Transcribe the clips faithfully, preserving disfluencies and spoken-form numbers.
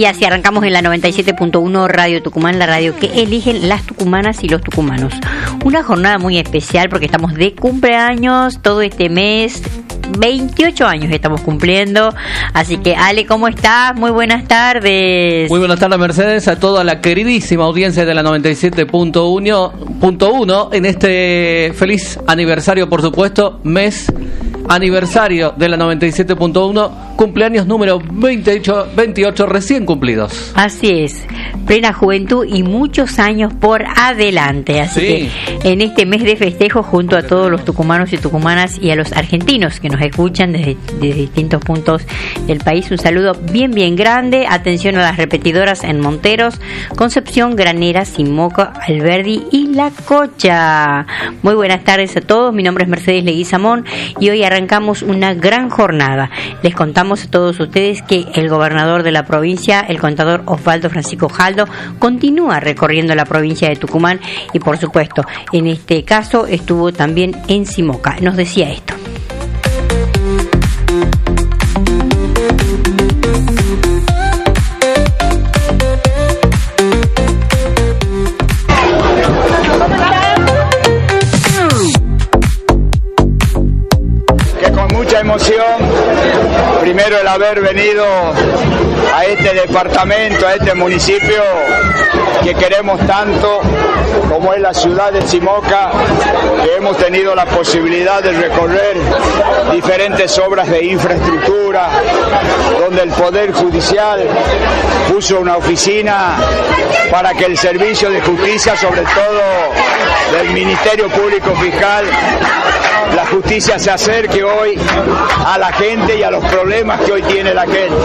Y así arrancamos en la noventa y siete punto uno Radio Tucumán, la radio que eligen las tucumanas y los tucumanos. Una jornada muy especial porque estamos de cumpleaños todo este mes. veintiocho años estamos cumpliendo. Así que, Ale, ¿cómo estás? Muy buenas tardes. Muy buenas tardes, Mercedes, a toda la queridísima audiencia de la noventa y siete punto uno en este feliz aniversario, por supuesto, mes aniversario de la noventa y siete punto uno, cumpleaños número veintiocho, veintiocho recién cumplidos. Así es, plena juventud y muchos años por adelante. Así sí. que en este mes de festejo, junto a todos los tucumanos y tucumanas y a los argentinos que nos escuchan desde, desde distintos puntos del país, un saludo bien bien grande. Atención a las repetidoras en Monteros, Concepción, Granera, Simoca, Alberdi y La Cocha. Muy buenas tardes a todos, mi nombre es Mercedes Leguizamón y hoy arrancamos una gran jornada. Les contamos a todos ustedes que el gobernador de la provincia, el contador Osvaldo Francisco Jaldo, continúa recorriendo la provincia de Tucumán y, por supuesto, en este caso estuvo también en Simoca. Nos decía esto. Emoción, primero el haber venido a este departamento, a este municipio que queremos tanto, como es la ciudad de Simoca, que hemos tenido la posibilidad de recorrer diferentes obras de infraestructura, donde el Poder Judicial puso una oficina para que el servicio de justicia, sobre todo del Ministerio Público Fiscal, la justicia se acerque hoy a la gente y a los problemas que hoy tiene la gente.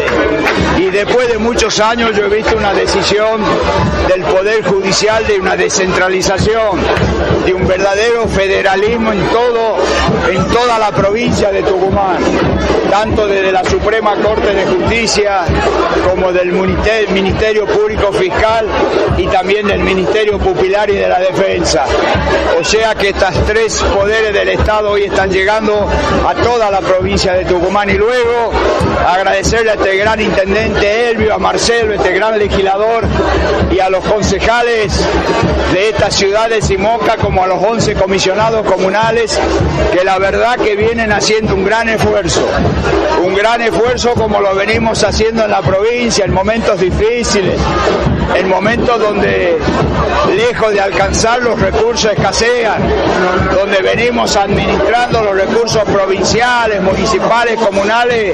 Y después de muchos años yo he visto una decisión del Poder Judicial de una descentralización, de un verdadero federalismo en todo, en toda la provincia de Tucumán, tanto desde la Suprema Corte de Justicia como del Ministerio Público Fiscal y también del Ministerio Pupilar y de la Defensa. O sea que estas tres poderes del Estado hoy están llegando a toda la provincia de Tucumán. Y luego agradecerle a este gran intendente Elvio, a Marcelo, este gran legislador, y a los concejales de esta ciudad de Simoca, como a los once comisionados comunales, que la verdad que vienen haciendo un gran esfuerzo, un gran esfuerzo como lo venimos haciendo en la provincia en momentos difíciles, en momentos donde lejos de alcanzar los recursos escasean, donde venimos administrando los recursos provinciales, municipales, comunales,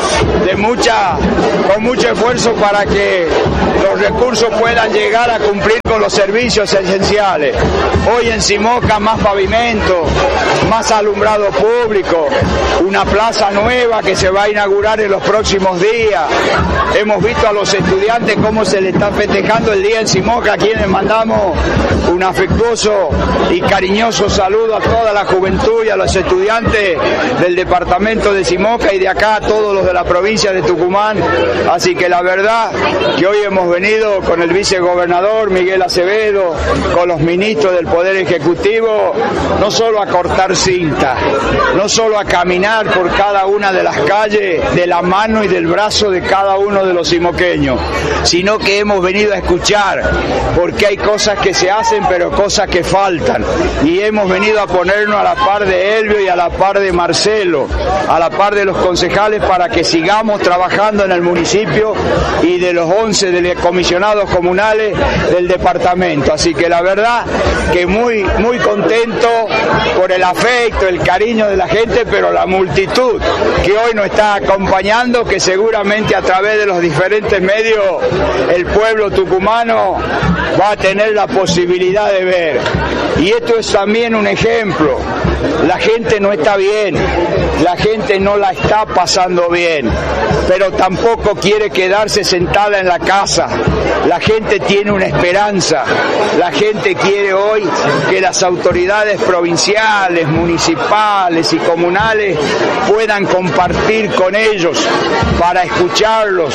de mucha, con mucho esfuerzo para que los recursos puedan llegar a cumplir con los servicios esenciales. Hoy en Simoca más pavimento, más alumbrado público, una plaza nueva que se va a inaugurar en los próximos días. Hemos visto a los estudiantes cómo se le está festejando el día en Simoca, a quienes mandamos un afectuoso y cariñoso saludo a toda la juventud y a los estudiantes del departamento de Simoca y de acá a todos los de la provincia de Tucumán. Así que la verdad que hoy hemos venido con el vicegobernador Miguel Acevedo, con los ministros del Poder Ejecutivo, no solo a cortar cinta, no solo a caminar por cada una de las calles de la mano y del brazo de cada uno de los simoqueños, sino que hemos venido a escuchar, porque hay cosas que se hacen pero cosas que faltan, y hemos venido a ponernos a la par de Elvio y a la par de Marcelo, a la par de los concejales, para que sigamos trabajando en el municipio y de los once comisionados comunales del departamento. Así que la verdad que muy, muy contento por el afecto, el cariño de la gente, pero la multitud que hoy nos está acompañando, que seguramente a través de los diferentes medios el pueblo tucumano va a tener la posibilidad de ver. Y esto es también un ejemplo. La gente no está bien, la gente no la está pasando bien, pero tampoco quiere quedarse sentada en la casa. La gente tiene una esperanza, la gente quiere hoy que las autoridades provinciales, municipales y comunales puedan compartir con ellos para escucharlos,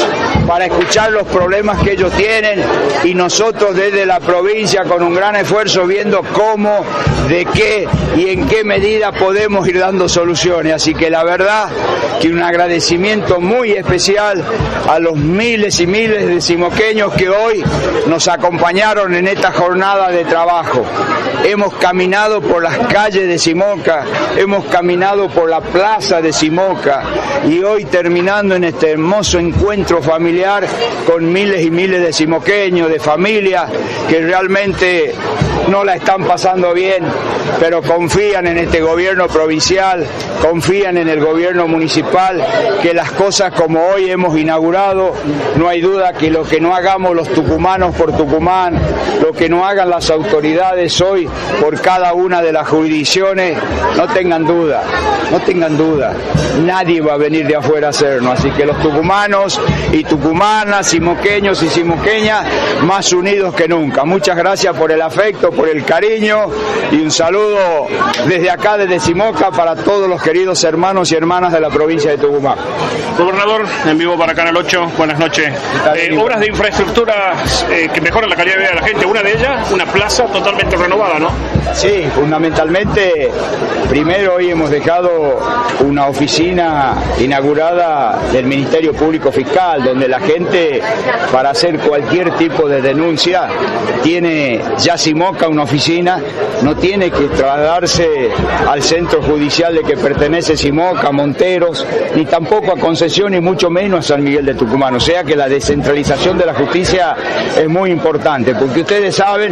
para escuchar los problemas que ellos tienen y nosotros desde la provincia con un gran esfuerzo viendo cómo, de qué y en qué medida podemos ir dando soluciones. Así que la verdad que un agradecimiento muy especial a los miles y miles de simoqueños que hoy nos acompañaron en esta jornada de trabajo. Hemos caminado por las calles de Simoca, hemos caminado por la plaza de Simoca y hoy terminando en este hermoso encuentro familiar con miles y miles de simoqueños, de familias que realmente no la están pasando bien, pero confían en este gobierno provincial, confían en el gobierno municipal, que las cosas como hoy hemos inaugurado, no hay duda que lo que no hagamos los tucumanos por Tucumán, lo que no hagan las autoridades hoy por cada una de las jurisdicciones, no tengan duda, no tengan duda, nadie va a venir de afuera a hacerlo, así que los tucumanos y tucumanas, simoqueños y simoqueñas, más unidos que nunca. Muchas gracias por el afecto, por el cariño y un saludo desde acá, desde Simoca, para todos los queridos hermanos y hermanas de la provincia de Tucumán. Gobernador, en vivo para Canal ocho, buenas noches. Eh, obras de infraestructura eh, que mejoran la calidad de vida de la gente, una de ellas, una plaza totalmente renovada, ¿no? Sí, fundamentalmente, primero hoy hemos dejado una oficina inaugurada del Ministerio Público Fiscal, donde la gente, para hacer cualquier tipo de denuncia, tiene ya Simoca una oficina, no tiene que trasladarse al centro judicial de que pertenece Simoca, Monteros, ni tampoco a Concesión, ni mucho menos a San Miguel de Tucumán. O sea que la descentralización de la justicia es muy importante, porque ustedes saben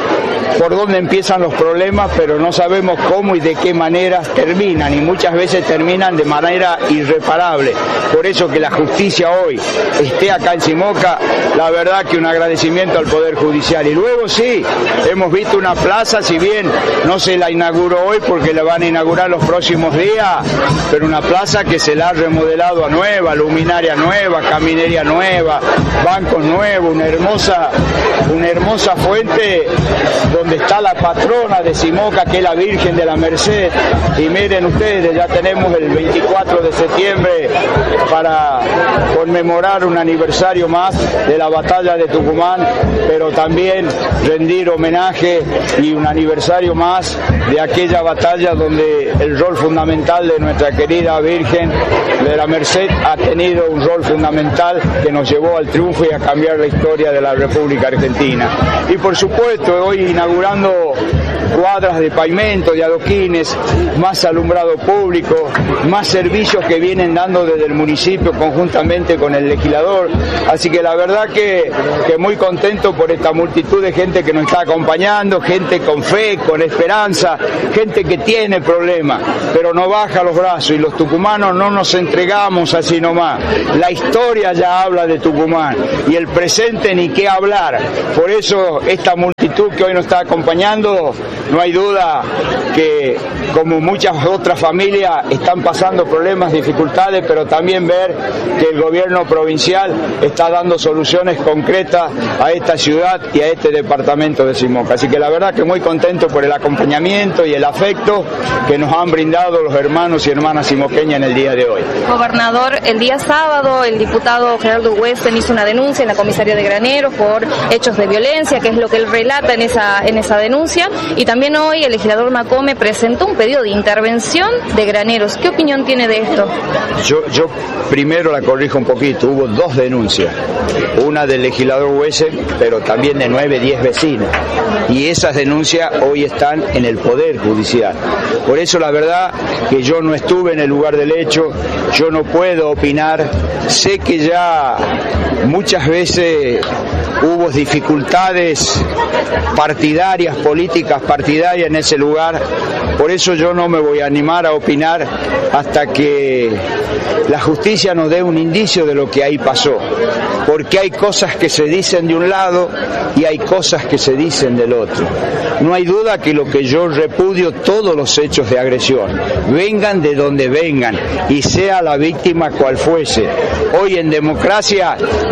por dónde empiezan los problemas, pero no sabemos cómo y de qué manera terminan, y muchas veces terminan de manera irreparable. Por eso que la justicia hoy esté acá en Simoca, la verdad que un agradecimiento al Poder Judicial. Y luego sí, hemos visto una plaza, si bien no se la inauguró hoy porque la van a inaugurar los próximos días, pero una plaza que se la ha remodelado a nueva, luminaria nueva, caminería nueva, bancos nuevos, una hermosa, una hermosa fuente donde está la patrona de Simoca, que es la Virgen de la Merced. Y miren ustedes, ya tenemos el veinticuatro de septiembre para conmemorar un aniversario más de la batalla de Tucumán, pero también rendir homenaje y un aniversario más de aquella batalla donde el rol fundamental de nuestra querida Virgen de la Merced ha tenido un rol fundamental que nos llevó al triunfo y a cambiar la historia de la República Argentina. Y por supuesto, hoy inaugurando cuadras de pavimento, de adoquines, más alumbrado público, más servicios que vienen dando desde el municipio conjuntamente con el legislador. Así que la verdad que, que muy contento por esta multitud de gente que nos está acompañando, gente con fe, con esperanza, gente que tiene problemas, pero no baja los brazos, y los tucumanos no nos entregamos así nomás. La historia ya habla de Tucumán y el presente ni qué hablar. Por eso esta multitud que hoy nos está acompañando, no hay duda que, como muchas otras familias, están pasando problemas, dificultades, pero también ver que el gobierno provincial está dando soluciones concretas a esta ciudad y a este departamento de Simoca. Así que la verdad que muy contento por el acompañamiento y el afecto que nos han brindado los hermanos y hermanas simoqueñas en el día de hoy. Gobernador, el día sábado el diputado Gerardo Huesen hizo una denuncia en la comisaría de Graneros por hechos de violencia, que es lo que él relata en esa, en esa denuncia, y también hoy el legislador Macome presentó un pedido de intervención de Graneros. ¿Qué opinión tiene de esto? Yo, yo primero la corrijo un poquito, hubo dos denuncias, una del legislador Huesen, pero también de nueve, diez vecinos, y esas denuncias hoy están en el Poder Judicial. Por eso la verdad que yo no estuve en el lugar del hecho, yo no puedo opinar, sé que ya muchas veces hubo dificultades partidarias, políticas partidarias en ese lugar, por eso yo no me voy a animar a opinar hasta que la justicia nos dé un indicio de lo que ahí pasó, porque hay cosas que se dicen de un lado y hay cosas que se dicen del otro. No hay duda que lo que yo repudio todos los hechos de agresión, vengan de donde vengan y sea la víctima cual fuese. Hoy en democracia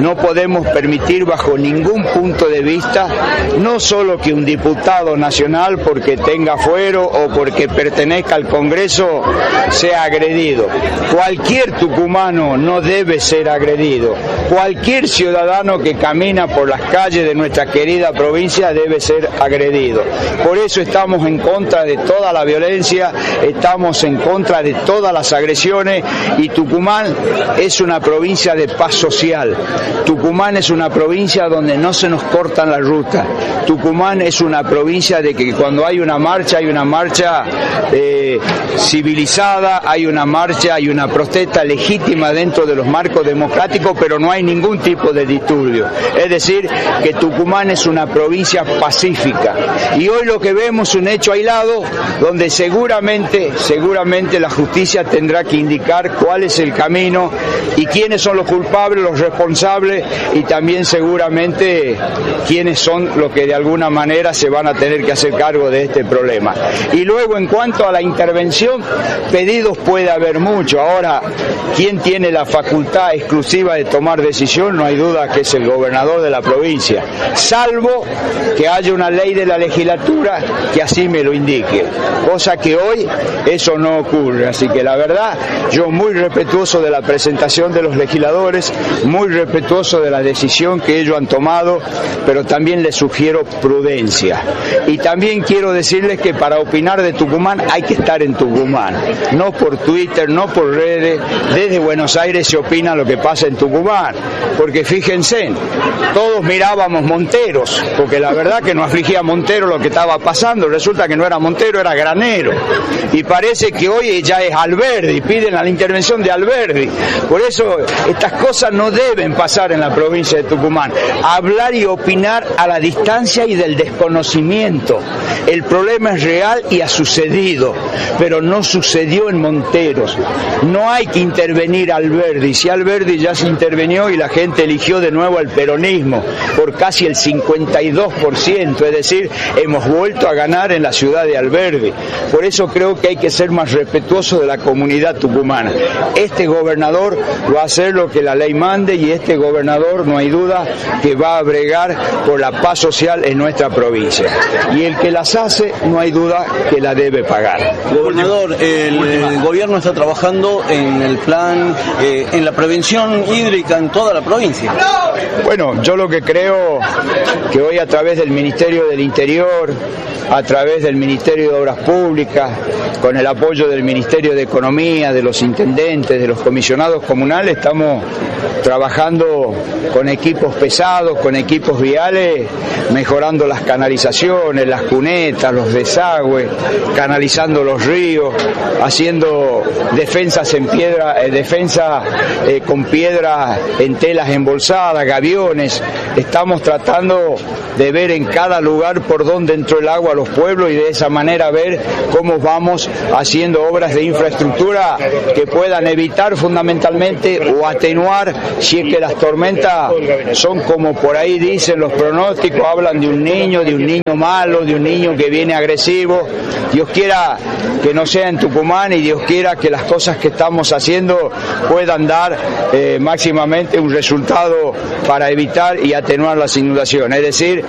no podemos permitir bajo ningún punto de vista, no solo que un diputado nacional porque tenga fuero o porque pertenezca al Congreso sea agredido. Cualquier tucumano no debe ser agredido. Cualquier ciudadano que camina por las calles de nuestra querida provincia debe ser agredido. Por eso estamos en contra de toda la violencia, estamos en contra de todas las agresiones, y Tucumán es una provincia de paz social. Tucumán es una provincia donde no se nos cortan la ruta. Tucumán es una provincia de que cuando hay una marcha, hay una marcha eh, civilizada, hay una marcha, hay una protesta legítima dentro de los marcos democráticos, pero no hay ningún tipo de disturbio. Es decir, que Tucumán es una provincia pacífica. Y hoy lo que vemos es un hecho aislado donde seguramente, seguramente la justicia tendrá que indicar cuál es el camino y quiénes son los culpables, los responsables, y también seguramente quiénes son los que de alguna manera se van a tener que hacer cargo de este problema. Y luego, en cuanto a la intervención, pedidos puede haber mucho. Ahora, ¿quién tiene la facultad exclusiva de tomar decisión? No hay duda que es el gobernador de la provincia, salvo que haya una ley de la legislatura que así me lo indique, cosa que hoy eso no ocurre. Así que la verdad, yo muy respetuoso de la presentación de los legisladores, muy respetuoso de la decisión que ellos han tomado, pero también les sugiero prudencia. Y también quiero decirles que para opinar de Tucumán hay que estar en Tucumán, no por Twitter, no por redes. Desde Buenos Aires se opina lo que pasa en Tucumán, porque fíjense, todos mirábamos Monteros, porque la verdad que nos afligía Montero lo que estaba pasando. Resulta que no era Montero, era Granero, y parece que hoy ya es Alberdi, piden la intervención de Alberdi. Por eso estas cosas no deben pasar en la provincia de Tucumán. Hablar y opinar a la distancia y del desconocimiento. El problema es real y ha sucedido, pero no sucedió en Monteros. No hay que intervenir a Alberdi. Si Alberdi ya se intervenió y la gente eligió de nuevo al peronismo por casi el cincuenta y dos por ciento, es decir, hemos vuelto a ganar en la ciudad de Alberdi. Por eso creo que hay que ser más respetuoso de la comunidad tucumana. Este gobernador va a hacer lo que la ley mande, y este gobernador no hay duda que va a bregar por la paz social en nuestra provincia. Y el que las hace, no hay duda que la debe pagar. Gobernador, el, el gobierno está trabajando en el plan, eh, en la prevención hídrica en toda la provincia. Bueno, yo lo que creo que hoy, a través del Ministerio del Interior, a través del Ministerio de Obras Públicas, con el apoyo del Ministerio de Economía, de los intendentes, de los comisionados comunales, estamos trabajando con equipos pesados, con equipos viales, mejorando las canalizaciones, las cunetas, los desagües, canalizando los ríos, haciendo defensas en piedra, eh, defensa eh, con piedra en telas embolsadas, gaviones. Estamos tratando de ver en cada lugar por dónde entró el agua a los pueblos, y de esa manera ver cómo vamos haciendo obras de infraestructura que puedan evitar fundamentalmente o atenuar si es que las tormentas son como por ahí dicen los pronósticos, hablan de un niño, de un niño malo, de un niño que viene agresivo. Dios quiera que no sea en Tucumán, y Dios quiera que las cosas que estamos haciendo puedan dar eh, máximamente un resultado para evitar y atenuar las inundaciones. Es decir,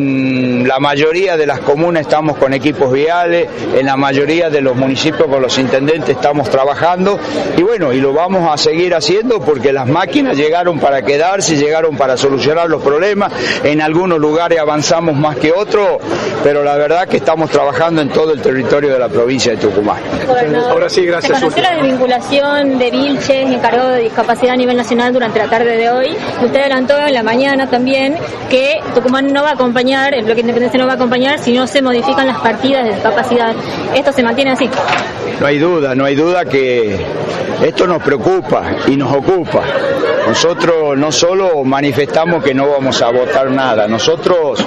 en la mayoría de las comunas estamos con equipos viales, en la mayoría de los municipios con los intendentes estamos trabajando, y bueno, y lo vamos a seguir haciendo porque las máquinas llegaron para quedarse, llegaron para solucionar los problemas. En algunos lugares avanzamos más que otros, pero la verdad que estamos trabajando en todo el territorio de la provincia de Tucumán. Gobernador, ahora sí, gracias. Se conoció la desvinculación de Vilches, encargado de discapacidad a nivel nacional, durante la tarde de hoy. Usted adelantó en la mañana también que Tucumán no va a acompañar, el bloque Independencia no va a acompañar si no se modifican las partidas de discapacidad. ¿Esto se mantiene así? No hay duda, no hay duda que esto nos preocupa y nos ocupa. Nosotros no solo manifestamos que no vamos a votar nada, nosotros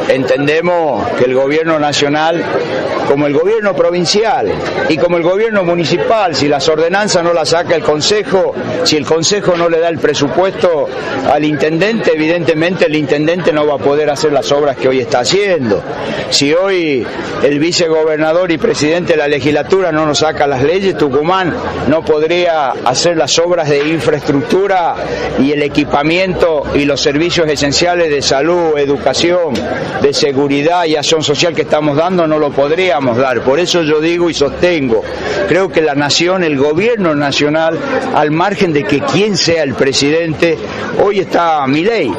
entendemos que el gobierno nacional, como el gobierno provincial y como el gobierno municipal, si las ordenanzas no las saca el Consejo, si el Consejo no le da el presupuesto al intendente, evidentemente el intendente no va a poder hacer las obras que hoy está haciendo. Si hoy el vicegobernador y presidente de la legislatura no nos saca las leyes, Tucumán no podría hacer las obras de infraestructura y el equipamiento y los servicios esenciales de salud, educación, de seguridad y acción social que estamos dando, no lo podríamos dar. Por eso yo digo y sostengo, creo que la nación, el gobierno nacional, al margen de que quién sea el presidente, hoy está Milei,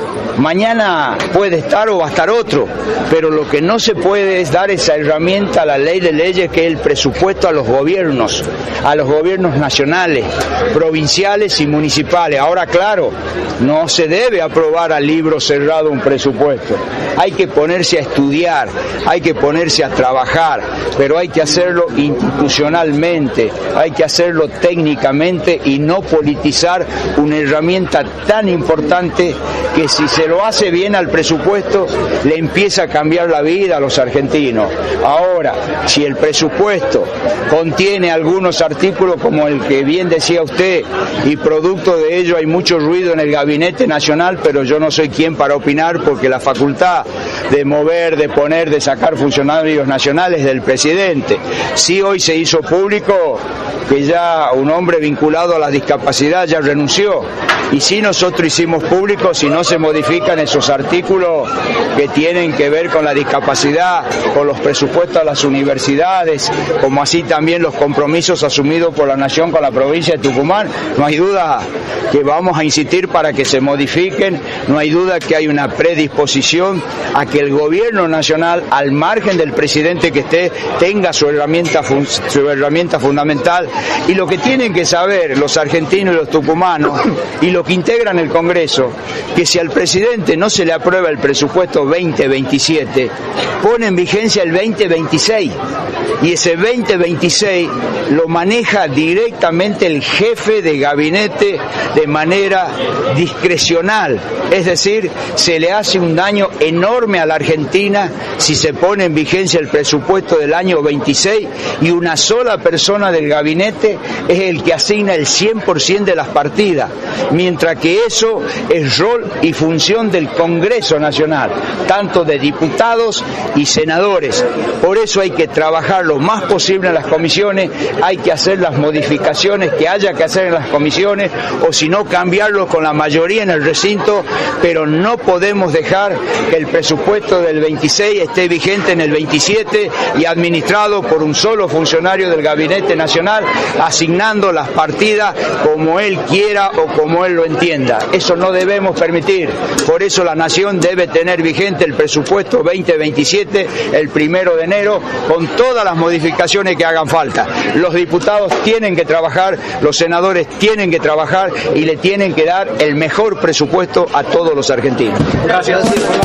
mañana puede estar o va a estar otro, pero lo que no se puede es dar esa herramienta a la ley de leyes que es el presupuesto a los gobiernos, a los gobiernos nacionales, provinciales y municipales. Ahora, claro, no se debe aprobar a libro cerrado un presupuesto, hay que ponerse a estudiar, hay que ponerse a trabajar, pero hay que hacerlo institucionalmente, hay que hacerlo técnicamente y no politizar una herramienta tan importante que si se lo hace bien al presupuesto le empieza a cambiar la vida a los argentinos. Ahora, si el presupuesto contiene algunos artículos como el que bien decía usted y producto de ello hay mucho ruido en el Gabinete Nacional, pero yo no soy quien para opinar porque la facultad de mover, de poner, de sacar funcionarios nacionales del presidente. Sí, hoy se hizo público que ya un hombre vinculado a la discapacidad ya renunció, y si nosotros hicimos público, si no se modifican esos artículos que tienen que ver con la discapacidad, con los presupuestos a las universidades, como así también los compromisos asumidos por la Nación con la provincia de Tucumán, no hay duda que vamos a insistir para que se modifiquen, no hay duda que hay una predisposición a que el gobierno nacional, al margen del presidente que esté, tenga su herramienta, su herramienta fundamental, y lo que tienen que saber los argentinos y los tucumanos y los que integran el Congreso, que si al presidente no se le aprueba el presupuesto veinte veintisiete, pone en vigencia el veinte veintiséis, y ese veinte veintiséis lo maneja directamente el jefe de gabinete de manera discrecional, es decir, se le hace un daño enorme a la Argentina si se pone en vigencia el presupuesto del año veintiséis y una sola persona del gabinete es el que asigna el cien por ciento de las partidas, mientras que eso es rol y función del Congreso Nacional, tanto de diputados y senadores. Por eso hay que trabajar lo más posible en las comisiones, hay que hacer las modificaciones que haya que hacer en las comisiones, o si no cambiarlo con la mayoría en el recinto, pero no podemos dejar que el presupuesto del veintiséis esté vigente en el veintisiete y administrado por un solo funcionario del Gabinete Nacional, asignando las partidas como él quiera o como él lo entienda. Eso no debemos permitir. Por eso la Nación debe tener vigente el presupuesto veinte veintisiete el primero de enero, con todas las modificaciones que hagan falta. Los diputados tienen que trabajar, los senadores tienen que trabajar y le tienen que dar el mejor presupuesto a todos los argentinos. Gracias.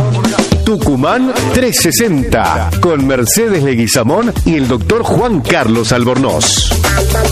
Tucumán trescientos sesenta con Mercedes Leguizamón y el doctor Juan Carlos Albornoz.